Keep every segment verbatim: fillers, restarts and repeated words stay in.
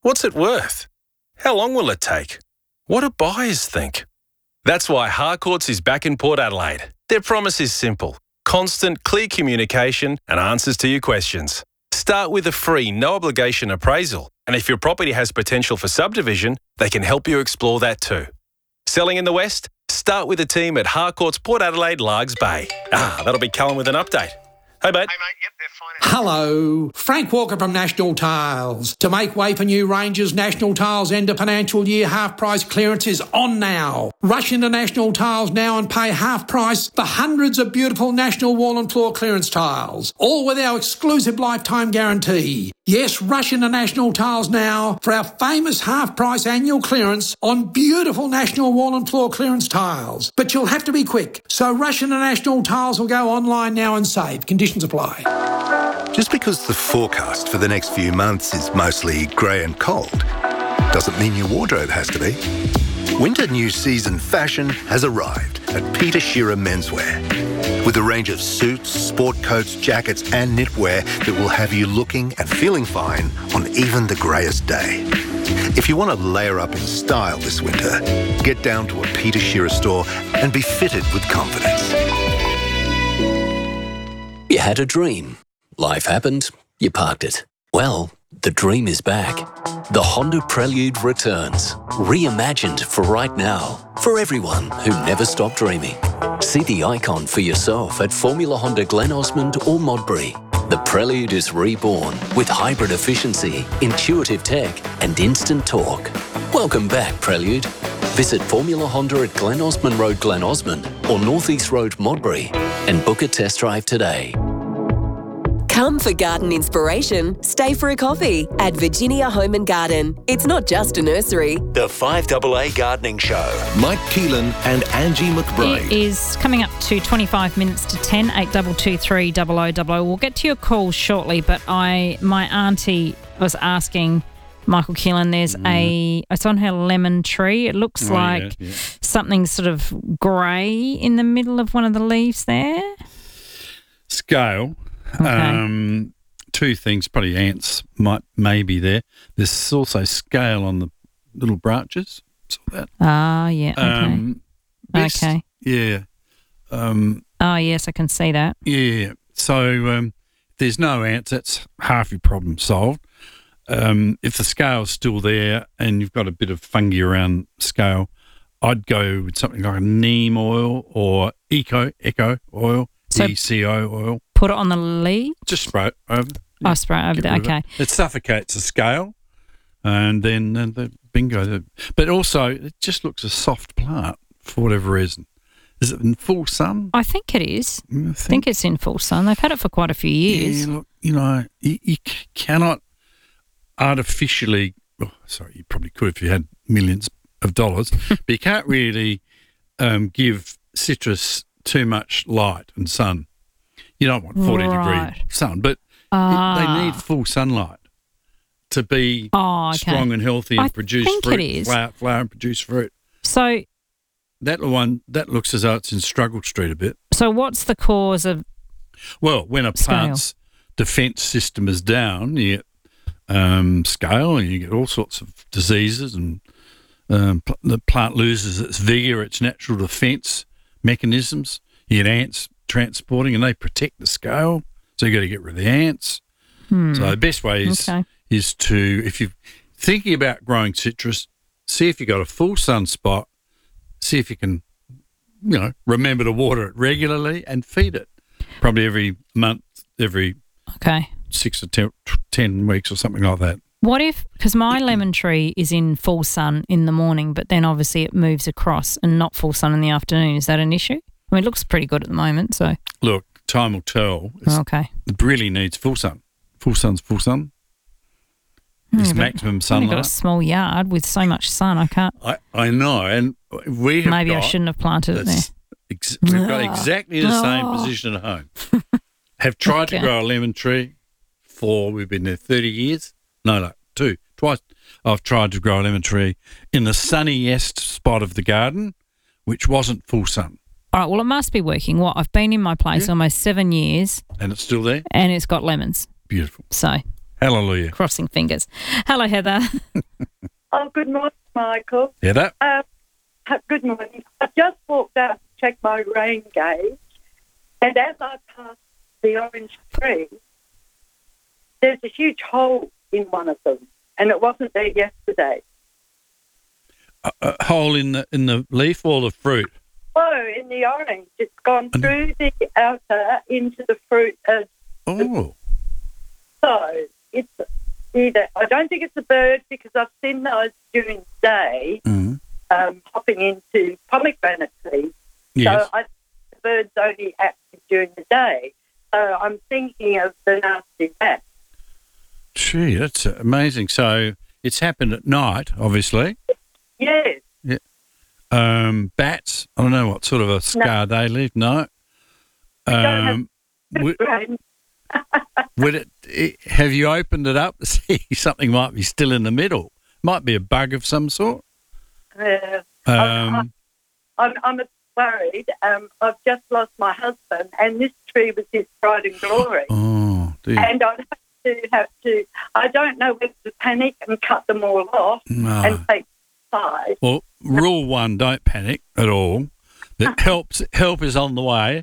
What's it worth? How long will it take? What do buyers think? That's why Harcourts is back in Port Adelaide. Their promise is simple. Constant, clear communication and answers to your questions. Start with a free, no-obligation appraisal. And if your property has potential for subdivision, they can help you explore that too. Selling in the West? Start with a team at Harcourts Port Adelaide Largs Bay. Ah, that'll be Callum with an update. Hey, mate. Hey, mate. Yep, they're fine. Hello, Frank Walker from National Tiles. To make way for new ranges, National Tiles end of financial year half price clearance is on now. Rush into National Tiles now and pay half price for hundreds of beautiful National wall and floor clearance tiles, all with our exclusive lifetime guarantee. Yes, rush into National Tiles now for our famous half price annual clearance on beautiful National wall and floor clearance tiles. But you'll have to be quick, so rush into National Tiles or go online now and save. Conditions apply. Just because the forecast for the next few months is mostly grey and cold doesn't mean your wardrobe has to be. Winter new season fashion has arrived at Peter Shearer Menswear. With a range of suits, sport coats, jackets and knitwear that will have you looking and feeling fine on even the greyest day. If you want to layer up in style this winter, get down to a Peter Shearer store and be fitted with confidence. You had a dream. Life happened. You parked it. Well, the dream is back. The Honda Prelude returns. Reimagined for right now. For everyone who never stopped dreaming. See the icon for yourself at Formula Honda Glen Osmond or Modbury. The Prelude is reborn with hybrid efficiency, intuitive tech and instant torque. Welcome back, Prelude. Visit Formula Honda at Glen Osmond Road, Glen Osmond or North East Road, Modbury and book a test drive today. Come for garden inspiration, stay for a coffee at Virginia Home and Garden. It's not just a nursery. The five A A Gardening Show. Mike Keelan and Angie McBride. It is coming up to twenty-five minutes to ten, eight two two three double oh double oh. We'll get to your calls shortly, but I, my auntie was asking Michael Keelan, there's mm. a, it's on her lemon tree. It looks oh, like yeah, yeah. something sort of grey in the middle of one of the leaves there. Scale. Okay. Um, two things, probably ants might maybe there. There's also scale on the little branches. Saw that. Ah, yeah. Okay. Um, best, okay. Yeah. Um, oh, yes, I can see that. Yeah. So um, if there's no ants, that's half your problem solved. Um, if the scale's still there and you've got a bit of fungi around scale, I'd go with something like a neem oil or eco eco oil. So E C O oil. Put it on the leaf? Just spray it over. Yeah, oh, spray it over there, okay. It. it suffocates the scale and then uh, the bingo. But also, it just looks a soft plant for whatever reason. Is it in full sun? I think it is. I think, I think it's in full sun. They've had it for quite a few years. Yeah, look, you know, you, you cannot artificially, oh, sorry, you probably could if you had millions of dollars, but you can't really um, give citrus too much light and sun. You don't want forty right. degree sun, but uh, it, they need full sunlight to be oh, okay. strong and healthy and I produce think fruit, it is. Flower, flower and produce fruit. So that one that looks as though it's in Struggle Street a bit. So what's the cause of? Well, when a plant's defence system is down, you get um, scale, and you get all sorts of diseases, and um, pl- the plant loses its vigour, its natural defence mechanisms. You get ants transporting and they protect the scale, so you got to get rid of the ants. Hmm. So the best way is okay. is to, if you're thinking about growing citrus, see if you've got a full sunspot, see if you can, you know, remember to water it regularly and feed it probably every month, every okay six or ten, ten weeks or something like that. What if, because my lemon tree is in full sun in the morning, but then obviously it moves across and not full sun in the afternoon. Is that an issue? I mean, it looks pretty good at the moment, so. Look, time will tell. It's, okay. It really needs full sun. Full sun's full sun. It's mm, maximum sunlight. I've got a small yard with so much sun, I can't. I, I know, and we have Maybe got, I shouldn't have planted it there. Ex- we've got exactly the same oh. position at home. Have tried okay. to grow a lemon tree for, we've been there thirty years. No, no, two, twice. I've tried to grow a lemon tree in the sunniest spot of the garden, which wasn't full sun. All right, well, it must be working. What? I've been in my place yeah. almost seven years. And it's still there? And it's got lemons. Beautiful. So. Hallelujah. Crossing fingers. Hello, Heather. Oh, good morning, Michael. Hear that? Uh, good morning. I just walked out to check my rain gauge, and as I passed the orange tree, there's a huge hole in one of them, and it wasn't there yesterday. A, a hole in the in the leaf or the fruit? Oh, in the orange. It's gone through the outer into the fruit. Uh, oh. So it's either, I don't think it's a bird because I've seen those during the day Mm-hmm. um, hopping into pomegranate trees. Yes. So I think the bird's only active during the day. So I'm thinking of the nasty rat. Gee, that's amazing. So it's happened at night, obviously. Yes. Yeah. Um, bats. I don't know what sort of a scar No. they leave. No. Um, would, Brain. would it, it? Have you opened it up to see something might be still in the middle? Might be a bug of some sort. Uh, Um, I'm, I'm a bit worried. Um, I've just lost my husband, and this tree was his pride and glory. oh, dear. And I'd have to have to. I don't know whether to panic and cut them all off No. and take five. Well, rule one: don't panic at all. That helps. Help is on the way.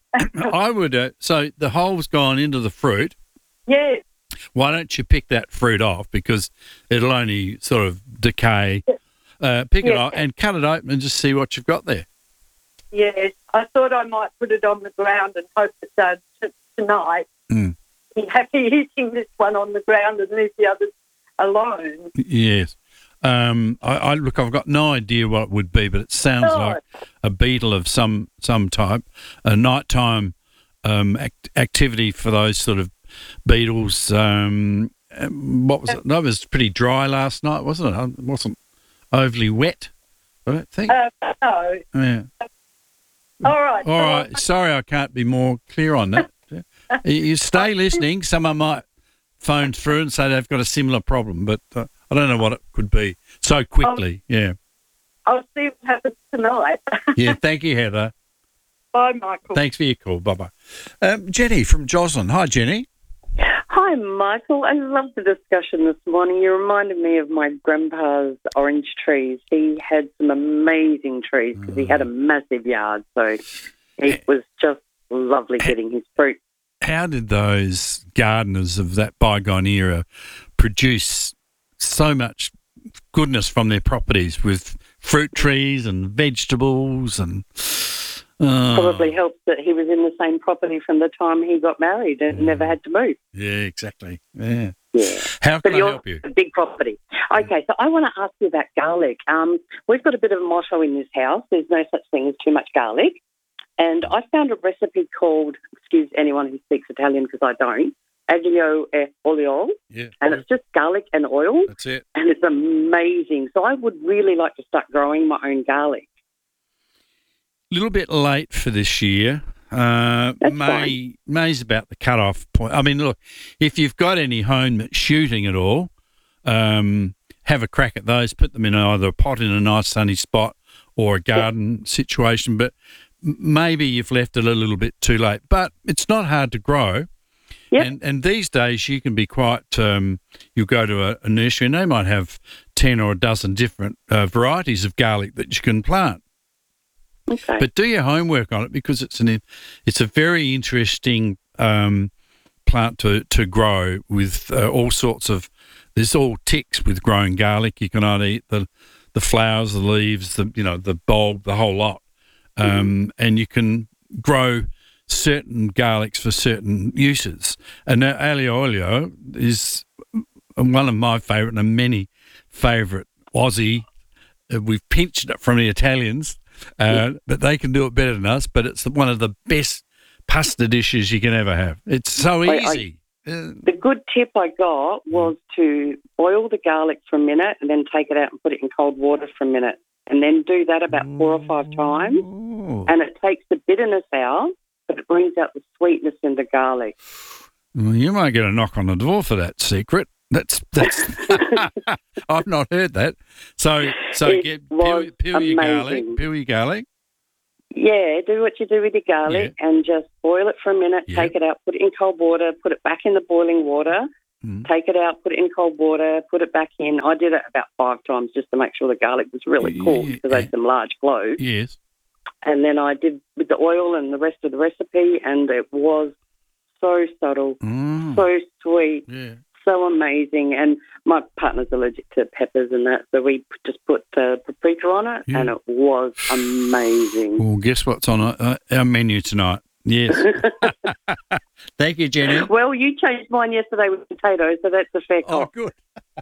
I would. Uh, so the hole's gone into the fruit. Yes. Why don't you pick that fruit off because it'll only sort of decay. Uh, pick it Yes. off and cut it open and just see what you've got there. Yes. I thought I might put it on the ground and hope it does t- tonight. Mm. Be happy hitting this one on the ground and leave the others alone. Yes. Um, I, I look. I've got no idea what it would be, but it sounds No. like a beetle of some some type. A nighttime um, act, activity for those sort of beetles. Um, um, what was it? That was pretty dry last night, wasn't it? It wasn't overly wet, I don't think. Uh, no. Yeah. All right. All so right. Sorry, I can't be more clear on that. You- You stay listening. Someone might phone through and say they've got a similar problem, but uh, I don't know what it could be so quickly. Yeah. I'll see what happens tonight. Yeah. Thank you, Heather. Bye, Michael. Thanks for your call. Bye-bye. Um, Jenny from Joslin. Hi, Jenny. Hi, Michael. I love the discussion this morning. You reminded me of my grandpa's orange trees. He had some amazing trees because he had a massive yard, so it was just lovely getting his fruit. How did those gardeners of that bygone era produce so much goodness from their properties with fruit trees and vegetables and... Uh, Probably helps that he was in the same property from the time he got married and never had to move. Yeah, exactly. Yeah. Yeah. How But can I you're help you? a big property. Okay, so I want to ask you about garlic. Um, we've got a bit of a motto in this house. There's no such thing as too much garlic. And I found a recipe called, excuse anyone who speaks Italian because I don't, aglio e olio. Yeah. And it's just garlic and oil. That's it. And it's amazing. So I would really like to start growing my own garlic. A little bit late for this year. Uh, That's May fine. May's about the cut-off point. I mean, look, if you've got any home shooting at all, um, have a crack at those. Put them in either a pot in a nice sunny spot or a garden situation. But m- maybe you've left it a little bit too late. But it's not hard to grow. Yep. And, and these days you can be quite, um, you go to a, a nursery and they might have ten or a dozen different uh, varieties of garlic that you can plant. Okay. But do your homework on it because it's an it's a very interesting um, plant to, to grow with uh, all sorts of. There's all ticks with growing garlic. You can either eat the the flowers, the leaves, the you know the bulb, the whole lot, um, mm-hmm. and you can grow certain garlics for certain uses. And now aglio olio is one of my favourite and many favourite Aussie. Uh, we've pinched it from the Italians. Uh, but they can do it better than us. But it's one of the best pasta dishes you can ever have. It's so easy. I, I, the good tip I got was to boil the garlic for a minute and then take it out and put it in cold water for a minute, and then do that about four or five times. Ooh. And it takes the bitterness out, but it brings out the sweetness in the garlic. Well, you might get a knock on the door for that secret. That's that's. I've not heard that. So so It get was peel, peel your garlic. amazing. Peel your garlic. Yeah, do what you do with your garlic and just boil it for a minute, Yeah. take it out, put it in cold water, put it back in the boiling water, Mm. take it out, put it in cold water, put it back in. I did it about five times just to make sure the garlic was really cooked Yeah. because they had some large cloves. Yes. And then I did with the oil and the rest of the recipe, and it was so subtle, Mm. so sweet, Yeah. so amazing. And my partner's allergic to peppers and that, so we p- just put uh, paprika on it, Yeah. and it was amazing. Well, guess what's on uh, our menu tonight? Yes. Thank you, Jenny. Well, you changed mine yesterday with potatoes, so that's a fair Oh, call. good.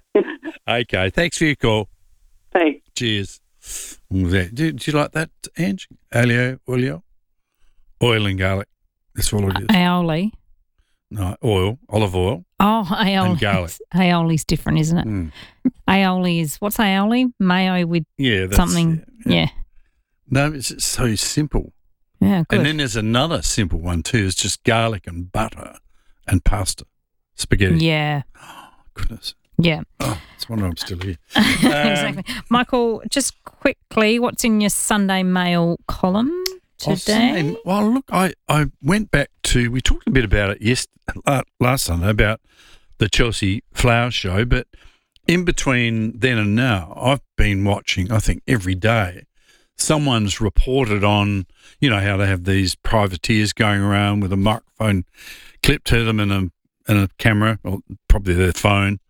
Okay. Thanks for your call. Thanks. Cheers. What was that? Do, do you like that, Ange? Olio, olio, oil and garlic. That's all it is. Aioli. No, oil, olive oil. Oh, aioli. And garlic. Aioli's different, isn't it? Mm. Aioli is, what's aioli? Mayo with Yeah, that's, something. Yeah. Yeah. No, it's it's so simple. Yeah, good. And then there's another simple one too. It's just garlic and butter and pasta, spaghetti. Yeah. Goodness. Yeah. Oh, it's wonder I'm still here. Exactly. Michael, just quickly, what's in your Sunday Mail column Oh, today? Sunday- well, look, I, I went back to, we talked a bit about it yes, la- last Sunday about the Chelsea Flower Show, but in between then and now, I've been watching, I think, every day. Someone's reported on, you know, how they have these privateers going around with a microphone clipped to them and a, and a camera, or probably their phone.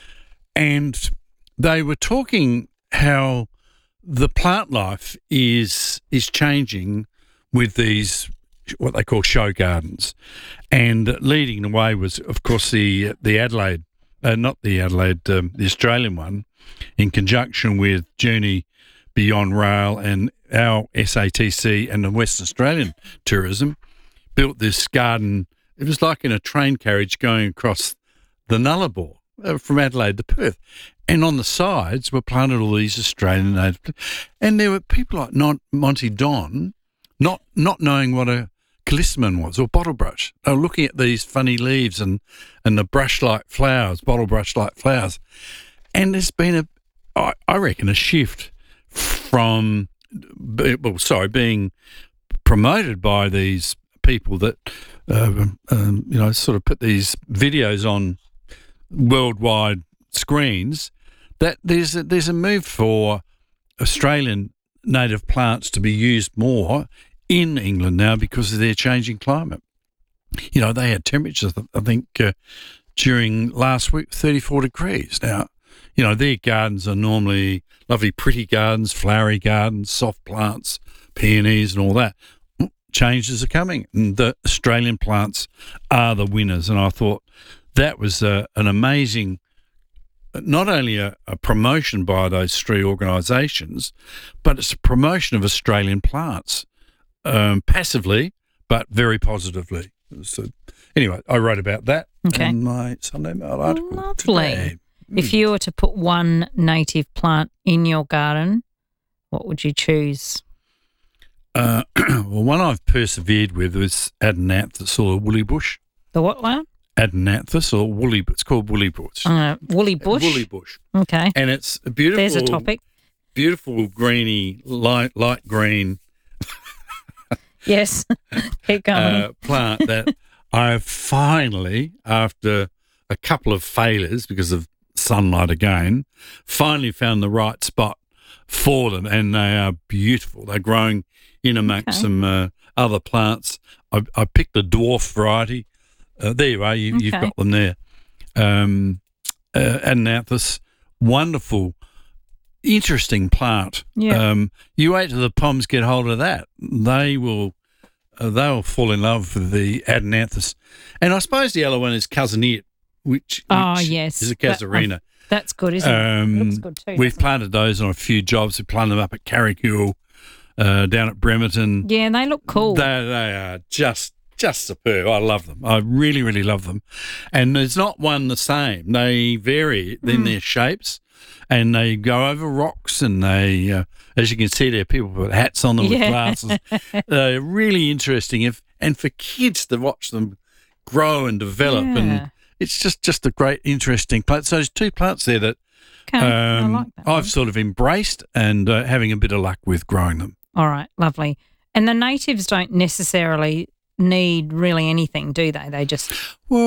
And they were talking how the plant life is is changing with these, what they call show gardens. And leading the way was, of course, the the Adelaide, uh, not the Adelaide, um, the Australian one, in conjunction with Journey Beyond Rail and our S A T C and the Western Australian Tourism, built this garden. It was like in a train carriage going across the Nullarbor uh, from Adelaide to Perth. And on the sides were planted all these Australian native. And there were people like Not Monty Don, not not knowing what a callistemon was or bottle brush. They were looking at these funny leaves and, and the brush-like flowers, bottle brush-like flowers. And there's been, a, I, I reckon, a shift from, well, sorry, being promoted by these people that, uh, um, you know, sort of put these videos on worldwide screens, that there's a, there's a move for Australian native plants to be used more in England now because of their changing climate. You know, they had temperatures, I think, uh, during last week, thirty-four degrees. Now, you know, their gardens are normally lovely, pretty gardens, flowery gardens, soft plants, peonies and all that. Changes are coming, and the Australian plants are the winners. And I thought that was uh, an amazing, not only a, a promotion by those three organisations, but it's a promotion of Australian plants, um, passively, but very positively. So anyway, I wrote about that Okay. in my Sunday Mail article Lovely. today. If you were to put one native plant in your garden, what would you choose? Uh, well, one I've persevered with was Adenanthus or woolly bush. The what one? Adenanthus or woolly, it's called woolly bush. Uh, woolly bush. Woolly bush. Okay. And it's a beautiful. There's a topic. Beautiful greeny, light light green Yes. Keep going. uh, plant that I finally, after a couple of failures because of sunlight again, finally found the right spot for them, and they are beautiful. They're growing in amongst Okay. some uh, other plants. I, I picked the dwarf variety. Uh, there you are. You, You've Okay. got them there. Um, uh, Adenanthus, wonderful, interesting plant. Yeah. Um, you wait till the Poms get hold of that. They will uh, they'll fall in love with the Adenanthus. And I suppose the other one is Cousineat, which, Oh, which yes. is a That- Casuarina. That's good, isn't it? Um, Looks good too. We've doesn't it? planted those on a few jobs. We planted them up at Carrickhill, uh, down at Bremerton. Yeah, and they look cool. They, they are just just superb. I love them. I really, really love them. And there's not one the same. They vary in Mm. their shapes, and they go over rocks, and they, uh, as you can see there, people put hats on them with Yeah. glasses. They're really interesting. If and for kids to watch them grow and develop, Yeah. and it's just, just a great, interesting plant. So there's two plants there that Okay, I um, like that I've one. sort of embraced and uh, having a bit of luck with growing them. All right, lovely. And the natives don't necessarily need really anything, do they? They just Well,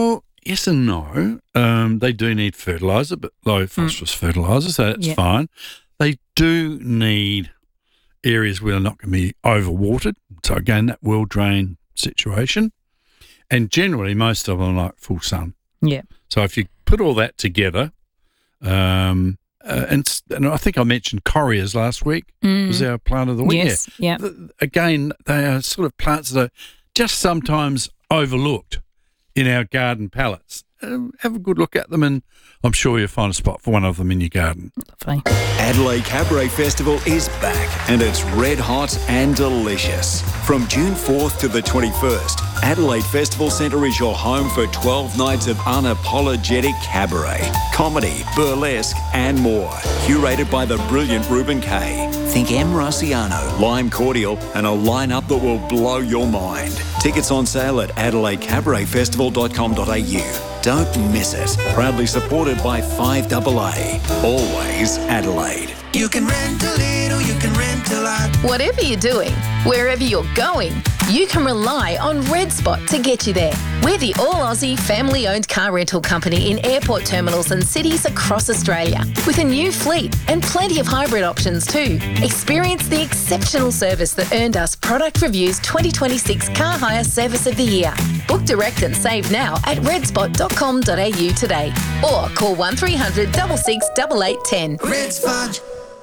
yes and no. Um, they do need fertiliser, but low phosphorus mm. fertiliser, so that's yep. fine. They do need areas where they're not going to be overwatered. So, again, that well drain situation. And generally, most of them like full sun. Yeah. So if you put all that together, um, uh, and, and I think I mentioned correas last week mm. was our plant of the week. Yes, yeah. The, again, they are sort of plants that are just sometimes overlooked in our garden palettes. Um, have a good look at them, and I'm sure you'll find a spot for one of them in your garden. Lovely. Adelaide Cabaret Festival is back, and it's red hot and delicious. From June fourth to the twenty-first, Adelaide Festival Centre is your home for twelve nights of unapologetic cabaret, comedy, burlesque and more. Curated by the brilliant Ruben Kay. Think M. Rossiano, Lime Cordial and a lineup that will blow your mind. Tickets on sale at adelaide cabaret festival dot com dot a u. Don't miss it. Proudly supported by five A A. Always Adelaide. You can rent a little, you can rent a lot. Whatever you're doing, wherever you're going, you can rely on Red Spot to get you there. We're the all-Aussie family-owned car rental company in airport terminals and cities across Australia, with a new fleet and plenty of hybrid options too. Experience the exceptional service that earned us Product Review's twenty twenty-six Car Hire Service of the Year. Book direct and save now at red spot dot com dot a u today, or call one three hundred six six eight eight one zero. Red Spot.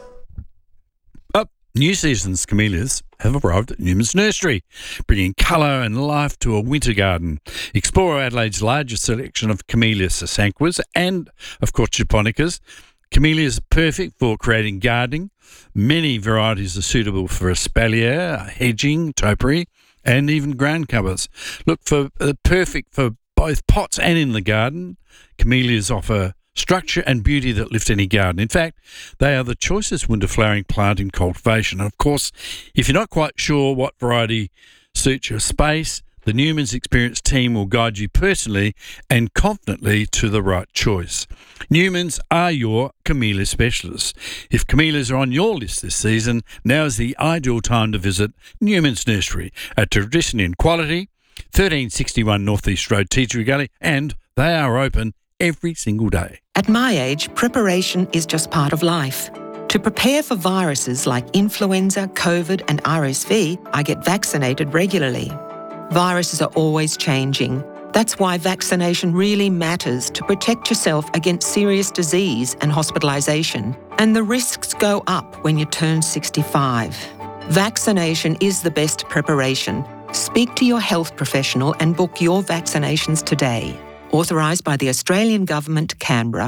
New season's camellias have arrived at Newman's Nursery, bringing colour and life to a winter garden. Explore Adelaide's largest selection of camellia sasanquas and, of course, japonicas. Camellias are perfect for creating gardening. Many varieties are suitable for espalier, hedging, topiary, and even ground covers. Look for uh, perfect for both pots and in the garden. Camellias offer structure and beauty that lift any garden. In fact, they are the choicest winter flowering plant in cultivation. And of course, if you're not quite sure what variety suits your space, the Newman's experienced team will guide you personally and confidently to the right choice. Newman's are your camellia specialists. If camellias are on your list this season, now is the ideal time to visit Newman's Nursery, a tradition in quality, thirteen sixty-one North East Road, Tea Tree Gully, and they are open every single day. At my age, preparation is just part of life. To prepare for viruses like influenza, COVID and R S V, I get vaccinated regularly. Viruses are always changing. That's why vaccination really matters to protect yourself against serious disease and hospitalisation. And the risks go up when you turn sixty-five. Vaccination is the best preparation. Speak to your health professional and book your vaccinations today. Authorised by the Australian Government, Canberra.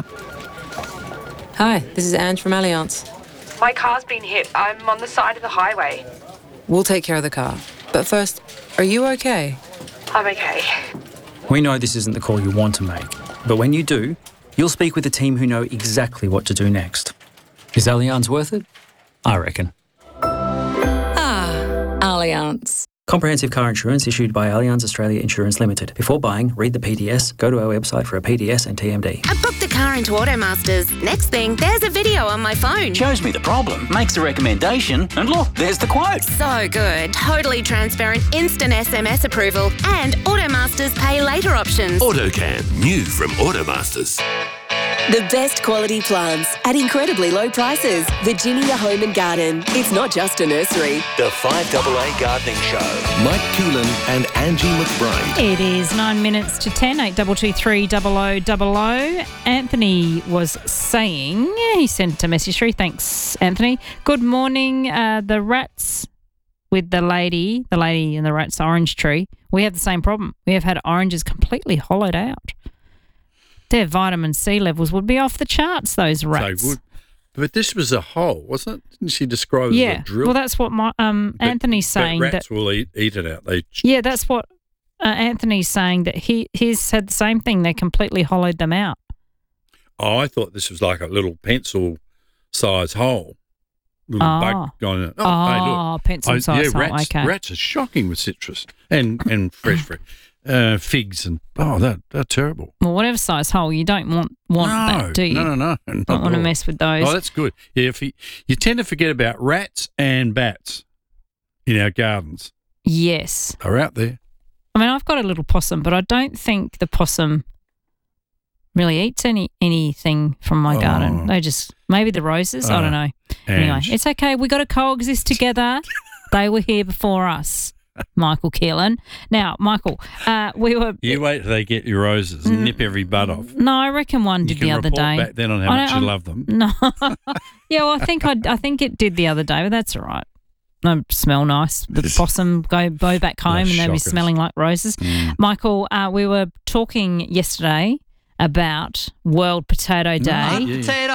Hi, this is Ange from Allianz. My car's been hit. I'm on the side of the highway. We'll take care of the car. But first, are you okay? I'm okay. We know this isn't the call you want to make, but when you do, you'll speak with a team who know exactly what to do next. Is Allianz worth it? I reckon. Ah, Allianz. Comprehensive car insurance issued by Allianz Australia Insurance Limited. Before buying, read the P D S, go to our website for a P D S and T M D. I booked a car into Automasters. Next thing, there's a video on my phone. Shows me the problem, makes a recommendation, and look, there's the quote. So good. Totally transparent, instant S M S approval, and Automasters pay later options. AutoCam, new from Automasters. The best quality plants at incredibly low prices. Virginia Home and Garden. It's not just a nursery. The five A A Gardening Show. Mike Keelan and Angie McBride. It is nine minutes to ten, eight double two three double o double o. Anthony was saying, he sent a message through. Thanks, Anthony. Good morning. Uh, the rats with the lady, the lady in the rat's orange tree, we have the same problem. We have had oranges completely hollowed out. Their vitamin C levels would be off the charts, those rats. They would. But this was a hole, wasn't it? Didn't she describe it yeah. as a drill? Well, that's what my, um, but, Anthony's saying. But rats that, will eat, eat it out. They yeah, that's what uh, Anthony's saying, that he he's said the same thing. They completely hollowed them out. Oh, I thought this was like a little pencil-size hole. Little oh. bug going in. Oh, oh hey, look. pencil-size I, yeah, hole, rats, okay. Rats are shocking with citrus and, and fresh fruit. Uh, figs and oh, they're, they're terrible. Well, whatever size hole, you don't want want no, that, do you? No, no, no. Don't want to mess with those. Oh, that's good. Yeah, if you, you tend to forget about rats and bats in our gardens. Yes, they're out there. I mean, I've got a little possum, but I don't think the possum really eats any anything from my Oh. garden. They just, maybe the roses, I Oh, don't know. Anyway, Ange. it's okay. We got to coexist together. They were here before us, Michael Keelan. Now, Michael, uh, we were... You wait till they get your roses and nip every bud off. No, I reckon one You did can the other report day. back then on how I much don't- you I'm- love them. No. Yeah, well, I think I, I think it did the other day, but that's all right. They smell nice. The possum go go back home and they'll be shockers. smelling like roses. Mm. Michael, uh, we were talking yesterday about World Potato Day. yeah. Potato,